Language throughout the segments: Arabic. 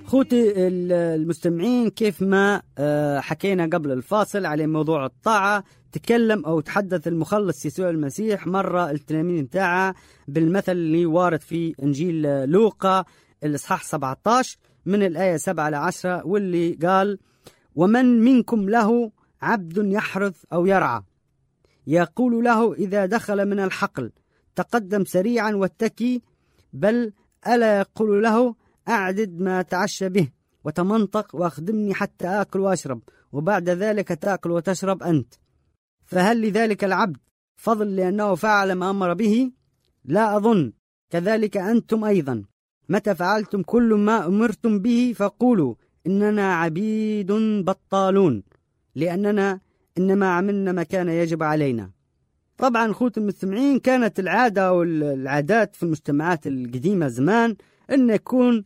خوتي المستمعين، كيف ما حكينا قبل الفاصل على موضوع الطاعة، تكلم أو تحدث المخلص يسوع المسيح مرة التلاميذ متاعه بالمثل اللي وارد في إنجيل لوقا الإصحاح 17 من الآية 7-10، واللي قال: ومن منكم له عبد يحرث أو يرعى يقول له إذا دخل من الحقل تقدم سريعا واتكي، بل ألا يقول له أعدد ما تعشى به وتمنطق وأخدمني حتى آكل وأشرب، وبعد ذلك تأكل وتشرب أنت؟ فهل لذلك العبد فضل لأنه فعل ما أمر به؟ لا أظن. كذلك أنتم أيضا متى فعلتم كل ما أمرتم به فقولوا إننا عبيد بطالون، لأننا إنما عملنا ما كان يجب علينا. طبعا خوت المستمعين، كانت العادة والعادات في المجتمعات القديمة زمان أن يكون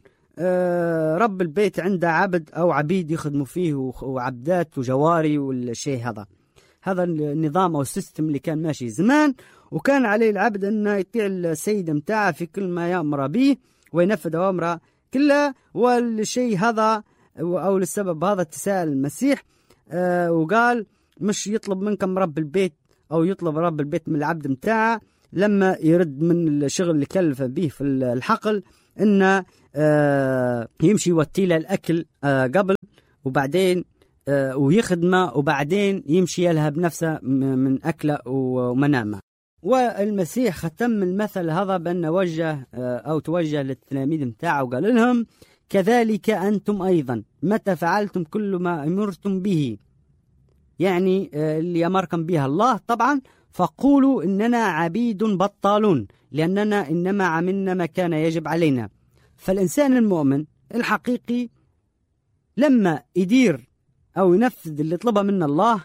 رب البيت عنده عبد أو عبيد يخدموا فيه، وعبدات وجواري والشيء هذا النظام أو السيستم اللي كان ماشي زمان. وكان عليه العبد أنه يطيع السيد متاعه في كل ما يأمر به وينفذ أمره كلها. والشيء هذا أو للسبب هذا تساءل المسيح وقال: مش يطلب منكم رب البيت أو يطلب رب البيت من العبد متاعه لما يرد من الشغل اللي كلف به في الحقل إنه يمشي يوتيله الأكل قبل وبعدين ويخدمه وبعدين يمشي يلهب نفسه من أكله ومنامه. والمسيح ختم المثل هذا بأن توجه للتلاميذ متاعه وقال لهم: كذلك أنتم أيضا متى فعلتم كل ما أمرتم به، يعني اللي أمركم به الله طبعا، فقولوا إننا عبيد بطالون لأننا إنما عملنا ما كان يجب علينا. فالإنسان المؤمن الحقيقي لما يدير أو ينفذ اللي طلبه من الله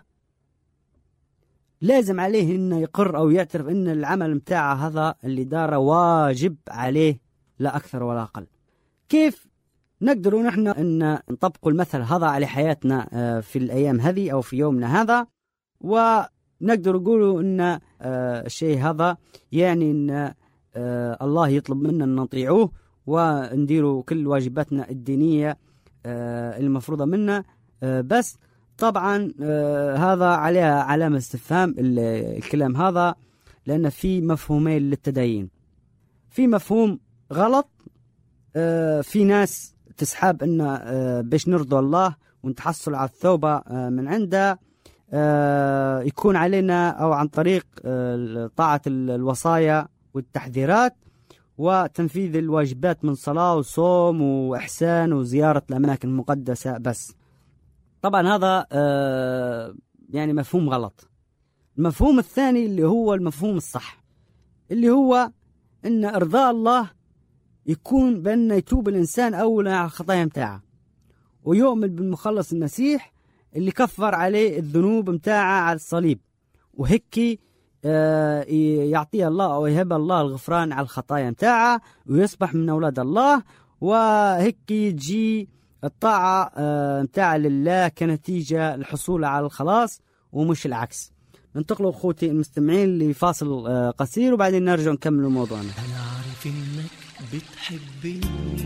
لازم عليه إنه يقر أو يعترف إن العمل متاعه هذا اللي داره واجب عليه لا أكثر ولا أقل. كيف نقدروا نحن أن نطبق المثل هذا على حياتنا في الأيام هذه أو في يومنا هذا، ونقدر نقولوا أن الشيء هذا يعني أن الله يطلب منا أن نطيعوه ونديروا كل واجباتنا الدينية المفروضة منا، بس طبعا هذا عليها علامة استفهام الكلام هذا، لأن في مفهومين للتدين. في مفهوم غلط، في ناس تسحب أن باش نرضى الله ونتحصل على الثوبة من عنده يكون علينا أو عن طريق طاعة الوصايا والتحذيرات وتنفيذ الواجبات من صلاة وصوم وإحسان وزيارة الأماكن المقدسة بس. طبعا هذا يعني مفهوم غلط. المفهوم الثاني اللي هو المفهوم الصح، اللي هو أن إرضاء الله يكون بأن يتوب الإنسان أولا على الخطايا متاعه ويؤمن بالمخلص المسيح اللي كفر عليه الذنوب متاعه على الصليب، وهيك يعطيه الله أو يهب الله الغفران على الخطايا متاعه ويصبح من أولاد الله، وهيك تجي الطاعة متاعه لله كنتيجة الحصول على الخلاص ومش العكس. ننتقلوا أخوتي المستمعين لفاصل قصير وبعدين نرجع نكمل موضوعنا. أنا عارف إنك بتحبني